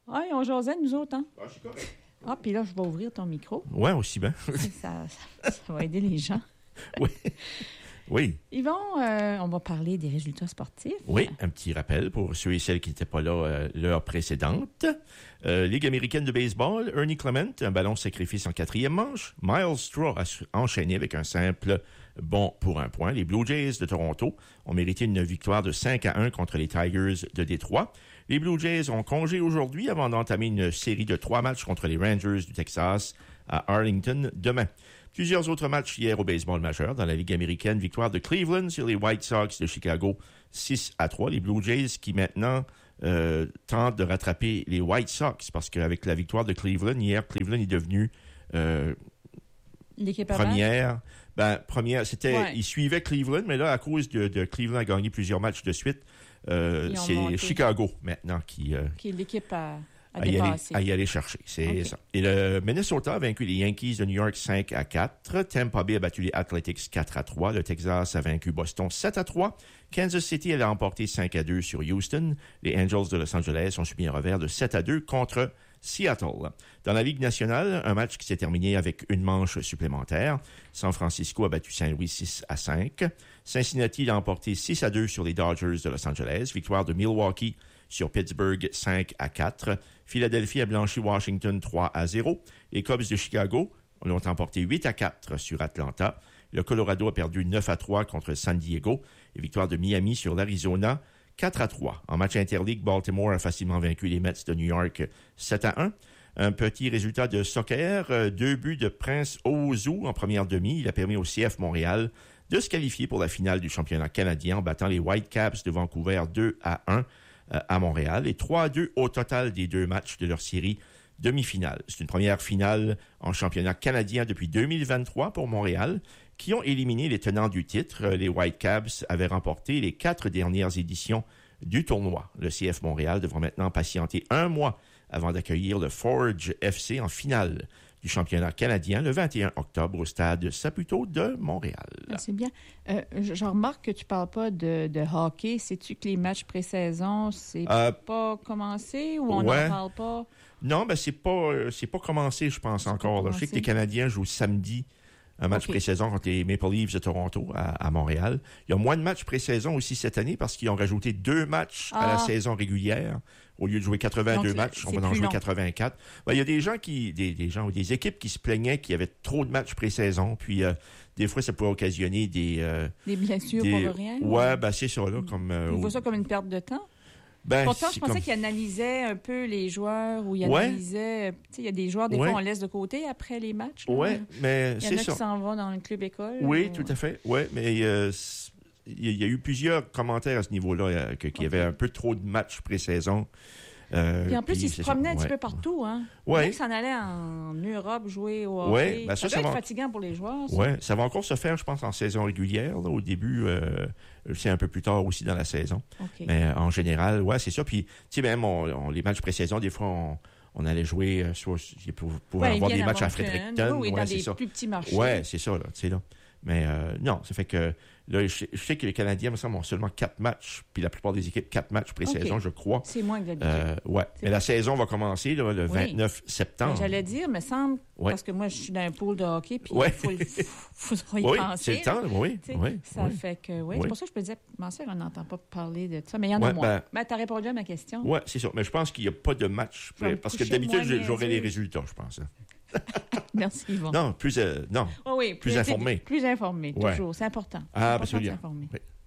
Ah, on jasait, nous autres, hein? Ah, je suis correct. Ah, puis là, je vais ouvrir ton micro. Oui, aussi bien. Ça va aider les gens. Oui. Oui. Yvon, on va parler des résultats sportifs. Oui, un petit rappel pour ceux et celles qui n'étaient pas là l'heure précédente. Ligue américaine de baseball, Ernie Clement, un ballon sacrifice en 4e manche. Miles Straw a enchaîné avec un simple bon pour un point. Les Blue Jays de Toronto ont mérité une victoire de 5-1 contre les Tigers de Détroit. Les Blue Jays ont congé aujourd'hui avant d'entamer une série de 3 matchs contre les Rangers du Texas à Arlington demain. Plusieurs autres matchs hier au baseball majeur. Dans la Ligue américaine, victoire de Cleveland sur les White Sox de Chicago 6-3. Les Blue Jays qui maintenant tentent de rattraper les White Sox parce qu'avec la victoire de Cleveland, hier, Cleveland est devenu l'équipe première. Première, c'était, ouais. Ils suivaient Cleveland, mais là, à cause de Cleveland a gagné plusieurs matchs de suite, c'est monté. Chicago maintenant qui est l'équipe à y aller chercher. C'est ça. Et le Minnesota a vaincu les Yankees de New York 5-4. Tampa Bay a battu les Athletics 4-3. Le Texas a vaincu Boston 7-3. Kansas City a remporté 5-2 sur Houston. Les Angels de Los Angeles ont subi un revers de 7-2 contre Seattle. Dans la Ligue nationale, un match qui s'est terminé avec une manche supplémentaire. San Francisco a battu Saint-Louis 6-5. Cincinnati a emporté 6-2 sur les Dodgers de Los Angeles. Victoire de Milwaukee sur Pittsburgh 5-4. Philadelphie a blanchi Washington 3-0. Les Cubs de Chicago l'ont emporté 8-4 sur Atlanta. Le Colorado a perdu 9-3 contre San Diego. Et victoire de Miami sur l'Arizona 4-3. En match interligue, Baltimore a facilement vaincu les Mets de New York 7-1. Un petit résultat de soccer, 2 buts de Prince Ouzou en première demi. Il a permis au CF Montréal de se qualifier pour la finale du championnat canadien en battant les Whitecaps de Vancouver 2-1 à Montréal et 3-2 au total des 2 matchs de leur série demi-finale. C'est une première finale en championnat canadien depuis 2023 pour Montréal, qui ont éliminé les tenants du titre. Les Whitecaps avaient remporté les 4 dernières éditions du tournoi. Le CF Montréal devra maintenant patienter 1 mois avant d'accueillir le Forge FC en finale du championnat canadien le 21 octobre au stade Saputo de Montréal. C'est bien. Je remarque que tu ne parles pas de hockey. Sais-tu que les matchs pré-saison, c'est pas commencé ou on n'en parle pas? Non, c'est pas commencé, je pense, encore. Là. Je sais que les Canadiens jouent samedi un match pré-saison contre les Maple Leafs de Toronto à Montréal. Il y a moins de matchs pré-saison aussi cette année parce qu'ils ont rajouté 2 matchs à la saison régulière. Au lieu de jouer 82 matchs, on va en jouer 84. Il y a des gens des gens ou des équipes qui se plaignaient qu'il y avait trop de matchs pré-saison, puis des fois ça pouvait occasionner des blessures pour rien. Ouais, c'est ça là comme tu vois ça comme une perte de temps? Pourtant, je pensais qu'il analysait un peu les joueurs ou il analysait... Il y a des joueurs, des fois, on laisse de côté après les matchs. Oui, mais c'est ça. Il y en a qui s'en vont dans le club école. Oui, tout à fait. Oui, mais il y a eu plusieurs commentaires à ce niveau-là qu'il y avait un peu trop de matchs pré-saison. Puis en plus, il se promenait un petit peu partout. Hein? Oui. Il s'en allait en Europe jouer au hockey. Ça doit être fatigant pour les joueurs. Oui, ça va encore se faire, je pense, en saison régulière. Là, au début, c'est un peu plus tard aussi dans la saison. Okay. Mais en général, c'est ça. Puis, tu sais, même les matchs pré-saison, des fois, on allait jouer pour avoir des matchs à Fredericton. Oui, dans des plus petits marchés. Oui, c'est ça. Là, mais non, ça fait que là, je sais que les Canadiens, me semble, ont seulement 4 matchs, puis la plupart des équipes, 4 matchs pré-saison, je crois. C'est moins que d'habitude. Mais la saison va commencer là, le 29 septembre. Mais j'allais dire, me semble, parce que moi, je suis dans un pool de hockey, puis il faut y penser. C'est le temps, Ça fait que, c'est pour ça que je me disais, ma soeur, on n'entend pas parler de ça, mais il y en a moins. Tu as répondu à ma question. Oui, c'est ça. Mais je pense qu'il n'y a pas de match, parce que d'habitude, j'aurais les résultats, je pense. Merci, Yvon. Non, plus informé. Plus informé, toujours. C'est important. Absolument. Informé. Oui.